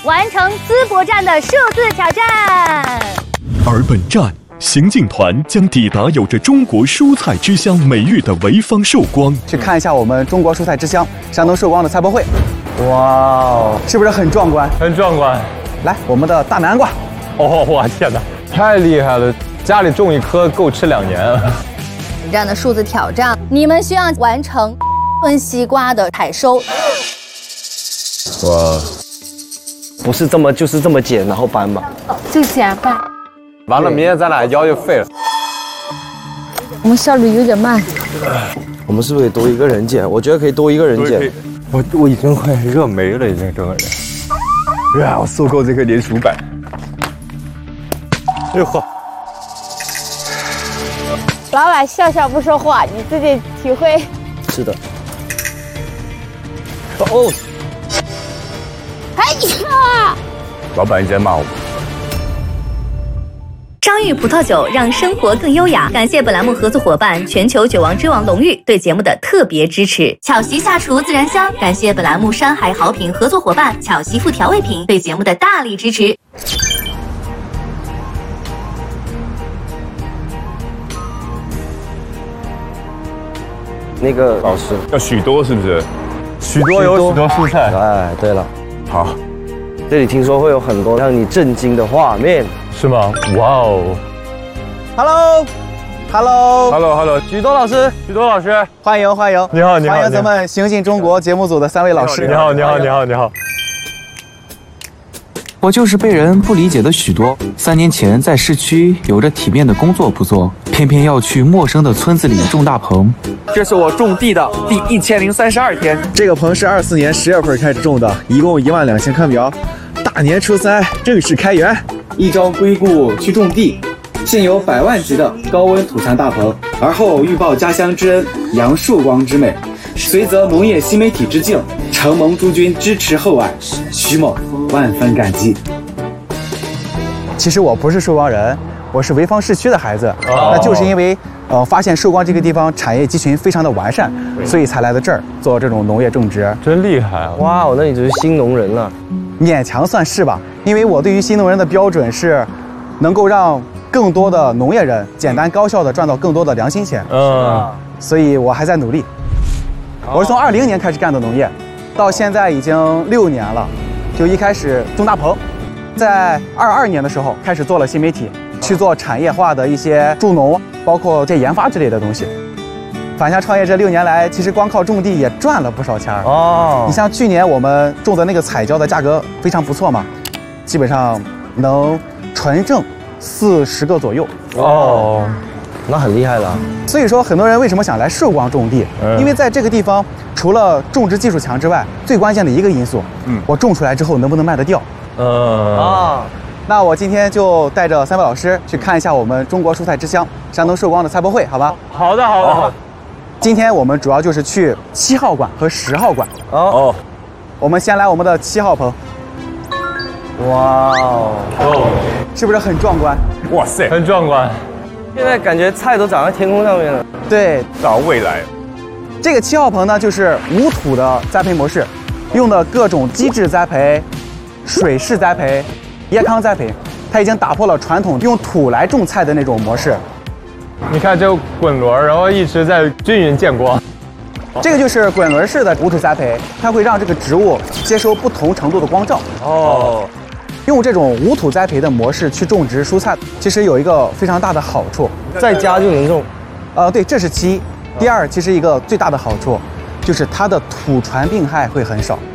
完成淄博站的数字挑战。 而本站行进团将抵达有着“中国蔬菜之乡”美誉的潍坊寿光， 去看一下我们中国蔬菜之乡山东寿光的菜博会。哇哦，是不是很壮观？ 很壮观。 来，我们的大南瓜。 哦，我天哪，太厉害了！家里种一棵够吃2年了。 本站的数字挑战，你们需要完成吨西瓜的采收。 哇， 不是就是这么剪然后搬吧？ 就减半。 完了，明天咱俩腰就废了。 我们效率有点慢。 我们是不是得多一个人剪？我觉得可以多一个人剪。 我已经快热没了，已经整个人。我受够这个连薯板。哎呦呵！ 老板笑笑不说话，你自己体会。 是的。哦。 哎呀！ 老板一直在骂我。 商誉葡萄酒让生活更优雅。感谢本栏目合作伙伴全球酒王之王龙誉对节目的特别支持。巧媳下厨自然香。感谢本栏目山海好品合作伙伴巧媳妇调味品对节目的大力支持。 那个老师要许多是不是？许多有许多蔬菜。 哎，对了， 好， 这里听说会有很多让你震惊的画面， 是吗？哇哦 Hello， 许多老师， 欢迎欢迎， 你好， 欢迎咱们行进中国节目组的3位老师。 你好。 我就是被人不理解的许多。3年前在市区有着体面的工作不做，偏偏要去陌生的村子里种大棚。 这是我种地的第1032天。 这个棚是24年10月份开始种的，一共12000棵苗。大年初3正式开园。 一朝归故去种地，现有100万级的高温土墙大棚，而后欲报家乡之恩，扬寿光之美。随则农业新媒体之敬，承蒙诸君支持厚爱，徐某万分感激。 其实我不是寿光人，我是潍坊市区的孩子。那就是因为发现寿光这个地方产业集群非常的完善，所以才来到这儿做这种农业种植。 真厉害啊！ 哇，那你就是新农人了。 勉强算是吧，因为我对于新农人的标准是，能够让更多的农业人简单高效的赚到更多的良心钱。所以我还在努力。我是从20年开始干的农业，到现在已经6年了。就一开始种大棚，在22年的时候开始做了新媒体，去做产业化的一些助农，包括这研发之类的东西。返乡创业这6年来，其实光靠种地也赚了不少钱你像去年我们种的那个彩椒的价格非常不错嘛，基本上能纯挣40个左右。 那很厉害了。 所以说，很多人为什么想来寿光种地？因为在这个地方，除了种植技术强之外，最关键的一个因素，我种出来之后能不能卖得掉？那我今天就带着3位老师去看一下我们中国蔬菜之乡山东寿光的菜博会，好吧？ 好的。 今天我们主要就是去7号馆和10号馆。我们先来我们的7号棚。 哇哦， 是不是很壮观？ 哇塞，很壮观。 现在感觉菜都长在天空上面了。 对， 到未来。 这个7号棚呢，就是无土的栽培模式，用的各种基质栽培、水式栽培、椰糠栽培，它已经打破了传统用土来种菜的那种模式。 你看这滚轮，然后一直在均匀见光。 这个就是滚轮式的无土栽培，它会让这个植物接收不同程度的光照。用这种无土栽培的模式去种植蔬菜，其实有一个非常大的好处， 在家就能种。 对，这是其一。第二，其实一个最大的好处，就是它的土传病害会很少。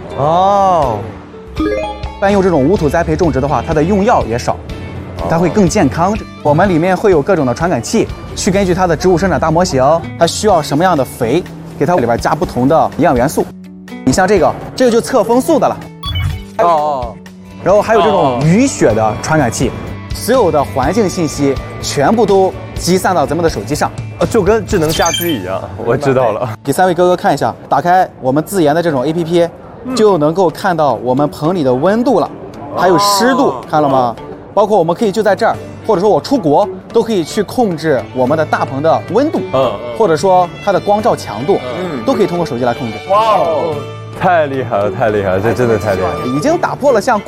一般用这种无土栽培种植的话，它的用药也少，它会更健康。我们里面会有各种的传感器，去根据它的植物生长大模型，它需要什么样的肥，给它里边加不同的营养元素。你像这个就测风速的了。然后还有这种雨雪的传感器，所有的环境信息全部都集散到咱们的手机上， 就跟智能家居一样。我知道了。 给3位哥哥看一下，打开我们自研的这种 APP，就能够看到我们棚里的温度了，还有湿度，看了吗？包括我们可以就在这儿，或者说我出国都可以去控制我们的大棚的温度，或者说它的光照强度，都可以通过手机来控制。 哇哦，太厉害了，这真的太厉害了， 已经打破了像